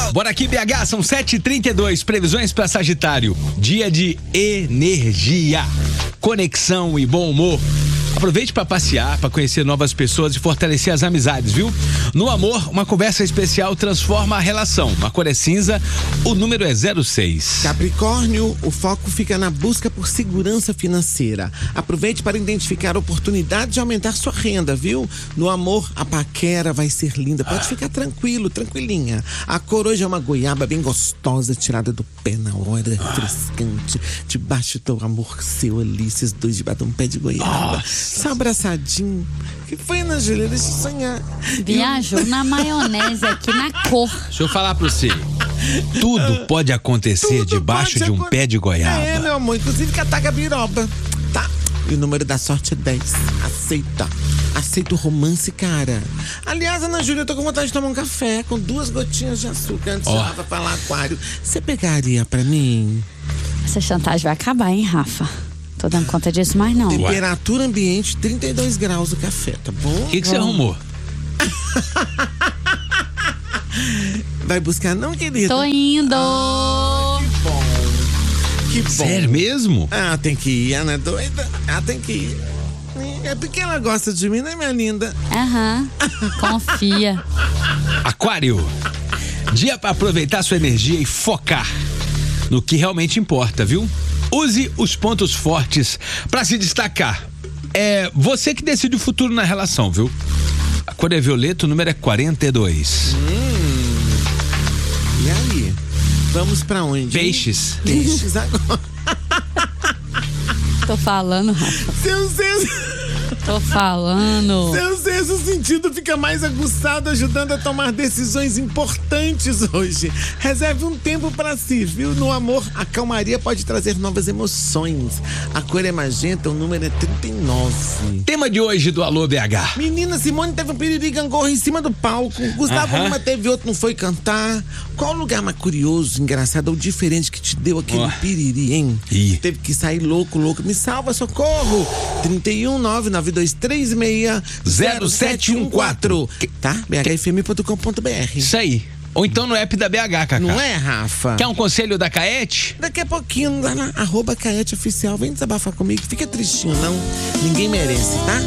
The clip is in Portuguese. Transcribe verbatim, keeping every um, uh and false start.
Bora aqui, B H, são sete e trinta e dois, previsões para Sagitário. Dia de energia, conexão e bom humor. Aproveite para passear, para conhecer novas pessoas e fortalecer as amizades, viu? No amor, uma conversa especial transforma a relação. A cor é cinza, o número é zero seis. Capricórnio, o foco fica na busca por segurança financeira. Aproveite para identificar a oportunidade de aumentar sua renda, viu? No amor, a paquera vai ser linda. Pode ficar tranquilo, tranquilinha. A cor hoje é uma goiaba bem gostosa, tirada do pé na hora, refrescante. Debaixo do amor seu ali, esses dois debaixo de um pé de goiaba. Nossa. Só abraçadinho. Que foi, Ana Júlia? Deixa eu sonhar. Viajou na maionese aqui na cor. Deixa eu falar pra você. Tudo pode acontecer Tudo debaixo pode de um acon- pé de goiaba. É, meu amor. Inclusive cataca biroba. Tá. E o número da sorte é dez. Aceita. Aceita o romance, cara. Aliás, Ana Júlia, eu tô com vontade de tomar um café com duas gotinhas de açúcar antes Ó. de lá pra falar aquário. Você pegaria pra mim? Essa chantagem vai acabar, hein, Rafa? Tô dando conta disso mais não. Temperatura ambiente, trinta e dois graus o café, tá bom? O que que você arrumou? Vai buscar não, querida? Tô indo. Ah, que bom. Que bom. Sério mesmo? Ah, tem que ir, Ana é doida? Ah, tem que ir. É porque ela gosta de mim, né, minha linda? Aham, confia. Aquário, dia para aproveitar sua energia e focar no que realmente importa, viu? Use os pontos fortes para se destacar. É você que decide o futuro na relação, viu? A cor é violeta, o número é quarenta e dois. Hum. E aí? Vamos pra onde? Peixes. Peixes agora. Tô falando, Rafa. Seu sexto, Tô falando. seu sexto sentido fica mais aguçado, ajudando a tomar decisões importantes hoje. Reserve um tempo pra si, viu? No amor, a calmaria pode trazer novas emoções. A cor é magenta, o número é trinta e nove. Tema de hoje do Alô B H. Menina, Simone teve um piriri gangorra em cima do palco. Gustavo Aham. Lima teve outro, não foi cantar. Qual o lugar mais curioso, engraçado ou diferente que te deu aquele Ó. piriri, hein? Ih. Teve que sair louco, louco. Me salva, socorro! trinta e um, nove nove dois três seis, zero sete um quatro. Tá? b h f m ponto com ponto b r. Isso aí. Ou então no app da B H, Cacá. Não é, Rafa? Quer um conselho da Caete? Daqui a pouquinho, lá na arroba Caete Oficial. Vem desabafar comigo. Fica tristinho, não. Ninguém merece, tá?